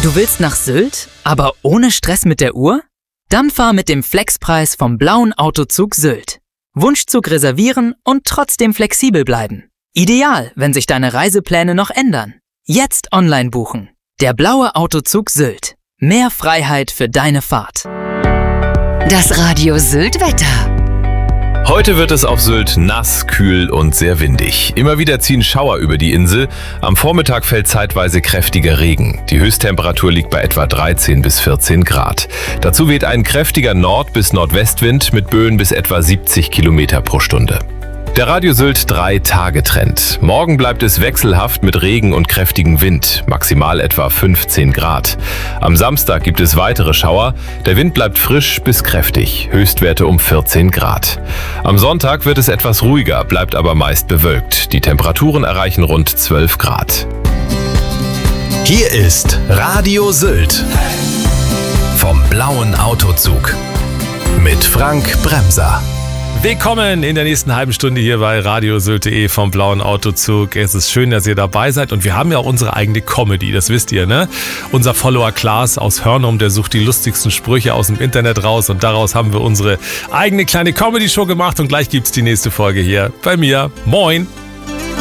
Du willst nach Sylt, aber ohne Stress mit der Uhr? Dann fahr mit dem Flexpreis vom Blauen Autozug Sylt. Wunschzug reservieren und trotzdem flexibel bleiben. Ideal, wenn sich deine Reisepläne noch ändern. Jetzt online buchen. Der Blaue Autozug Sylt. Mehr Freiheit für deine Fahrt. Das Radio Sylt Wetter. Heute wird es auf Sylt nass, kühl und sehr windig. Immer wieder ziehen Schauer über die Insel. Am Vormittag fällt zeitweise kräftiger Regen. Die Höchsttemperatur liegt bei etwa 13 bis 14 Grad. Dazu weht ein kräftiger Nord- bis Nordwestwind mit Böen bis etwa 70 Kilometer pro Stunde. Der Radio Sylt 3-Tage-Trend. Morgen bleibt es wechselhaft mit Regen und kräftigem Wind, maximal etwa 15 Grad. Am Samstag gibt es weitere Schauer. Der Wind bleibt frisch bis kräftig, Höchstwerte um 14 Grad. Am Sonntag wird es etwas ruhiger, bleibt aber meist bewölkt. Die Temperaturen erreichen rund 12 Grad. Hier ist Radio Sylt vom Blauen Autozug mit Frank Bremser. Willkommen in der nächsten halben Stunde hier bei radiosylt.de vom Blauen Autozug. Es ist schön, dass ihr dabei seid und wir haben ja auch unsere eigene Comedy, das wisst ihr, ne? Unser Follower Klaas aus Hörnum, der sucht die lustigsten Sprüche aus dem Internet raus und daraus haben wir unsere eigene kleine Comedy-Show gemacht und gleich gibt's die nächste Folge hier bei mir. Moin!